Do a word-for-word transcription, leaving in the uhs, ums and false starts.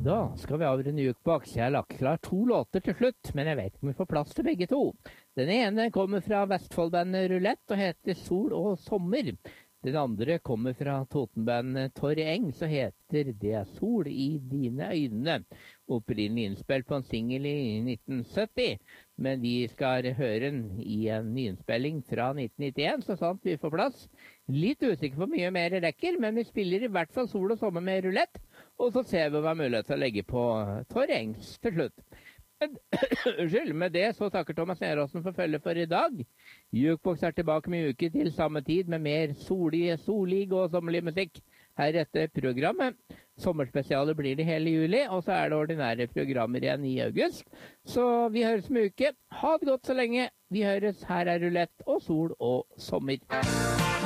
Da skal vi avrunde Jukebox. Jeg har lagt klar to låter til slutt, men jeg vet ikke om vi får plass til begge to. Den ene kommer fra Vestfoldbandet Roulette og heter Sol og Sommer. Den andre kommer fra Totenbandet Torre Eng, så heter Det er sol i dine øyne. Opprinnelig innspilt på en single i nitten sytti, men vi skal høre den i en nyinnspilling fra nitten nittien, så sant vi får plass. Litt usikker på mye mer rekker, men vi spiller i hvert fall Sol og Sommer med Roulette, og så ser vi hva vi har mulighet til å legge på Torre Engs til slutt. Unnskyld, med det så takker Thomas Neråsen for følge for i dag. Jukebox er tilbake med uke til samme tid med mer solig, solig og sommerlig musikk her etter programmet. Sommerspesialet blir det hele juli, og så er det ordinære programmer igjen i august. Så vi høres med uke. Ha det godt så lenge. Vi høres. Her er Roulette og Sol og Sommer.